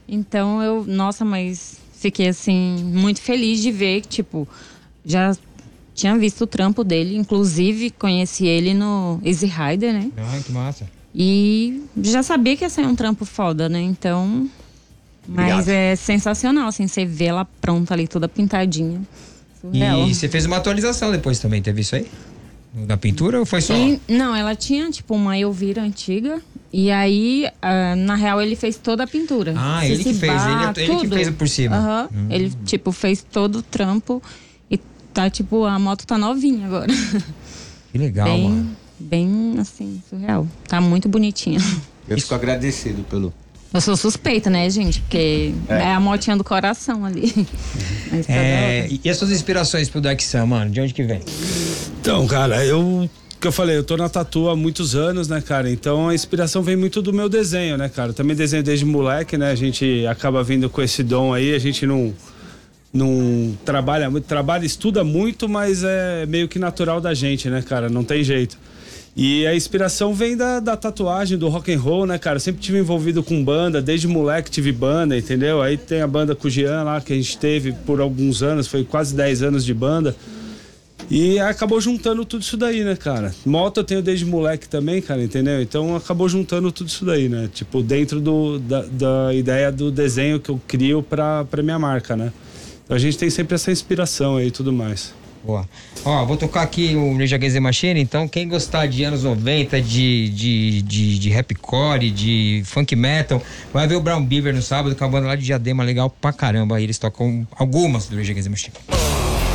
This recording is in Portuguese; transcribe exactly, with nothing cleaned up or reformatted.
Então eu, nossa, mas fiquei assim, muito feliz de ver que, tipo, já tinha visto o trampo dele, inclusive conheci ele no Easy Rider, né? Ah, que massa. E já sabia que ia ser um trampo foda, né? Então, mas Obrigado. é sensacional, assim, você vê ela pronta ali, toda pintadinha. Surreal. E você fez uma atualização depois também, teve isso aí? Na pintura ou foi só? E, não, ela tinha, tipo, uma Elvira antiga. E aí, ah, na real, ele fez toda a pintura. Ah, ele que fez, Cicibá, ele, ele que tudo. fez por cima. Aham. Hum. Ele, tipo, fez todo o trampo. E tá, tipo, a moto tá novinha agora. Que legal, bem, mano. bem, assim, surreal. Tá muito bonitinha. Eu fico agradecido pelo... Eu sou suspeita, né, gente? Porque é, é a motinha do coração ali. Mas tá da É, hora. e as suas inspirações pro Dark Sun, mano? De onde que vem? Então, cara, eu... que eu falei, eu tô na tatu há muitos anos, né, cara? Então a inspiração vem muito do meu desenho, né, cara? Eu também desenho desde moleque, né? A gente acaba vindo com esse dom aí, a gente não... não trabalha muito, trabalha, estuda muito, mas é meio que natural da gente, né, cara? Não tem jeito. E a inspiração vem da, da tatuagem, do rock and roll, né, cara? Eu sempre tive envolvido com banda, desde moleque tive banda, entendeu? Aí tem a banda com o Jean lá, que a gente teve por alguns anos, foi quase dez anos de banda. E acabou juntando tudo isso daí, né, cara? Moto eu tenho desde moleque também, cara, entendeu? Então acabou juntando tudo isso daí, né? Tipo, dentro do, da, da ideia do desenho que eu crio pra, pra minha marca, né? A gente tem sempre essa inspiração aí e tudo mais. Boa. Ó, vou tocar aqui o Rage Against the Machine, então quem gostar de anos noventa, de, de, de, de rapcore, de funk metal, vai ver o Brown Beaver no sábado, com a banda lá de Diadema, legal pra caramba. Aí eles tocam algumas do Rage Against the Machine.